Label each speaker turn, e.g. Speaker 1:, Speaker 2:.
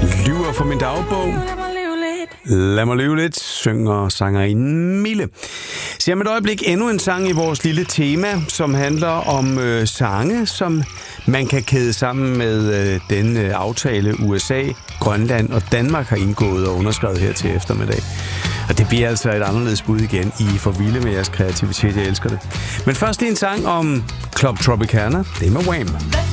Speaker 1: Lyver for min dagbog. Lad mig leve lidt, synger sangerinden Mille. Så om et øjeblik endnu en sang i vores lille tema, som handler om sange, som man kan kæde sammen med den aftale USA, Grønland og Danmark har indgået og underskrevet her til eftermiddag. Og det bliver altså et anderledes bud igen. I for vilde med jeres kreativitet, jeg elsker det. Men først en sang om Club Tropicana, det er med Wham!